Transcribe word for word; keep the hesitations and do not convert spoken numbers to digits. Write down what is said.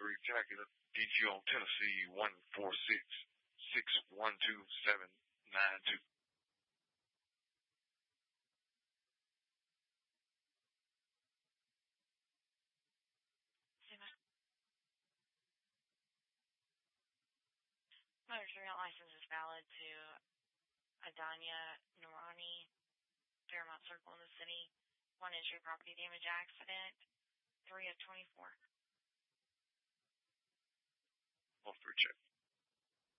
three Jackie, D Q on Tennessee one four six six one two seven nine two. Motor Trade license is valid to Adanya Noorani, Fairmont Circle in the city. One injury property damage accident. Three of twenty-four. All three check.